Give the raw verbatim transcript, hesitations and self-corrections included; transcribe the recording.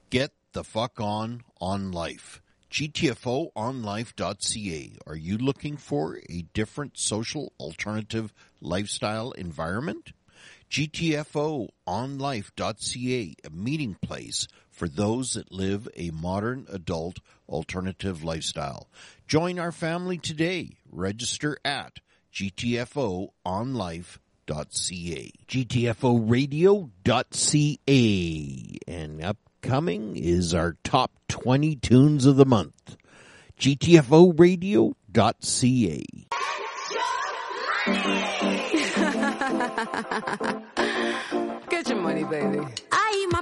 Get the fuck on on life. G T F O on life dot c a. Are you looking for a different social alternative lifestyle environment? G T F O on life dot c a, a meeting place for those that live a modern adult alternative lifestyle. Join our family today. Register at G T F O on life dot c a. G T F O radio dot c a. And upcoming is our top twenty tunes of the month. G T F O radio dot c a. Get your money, baby. Ay, ma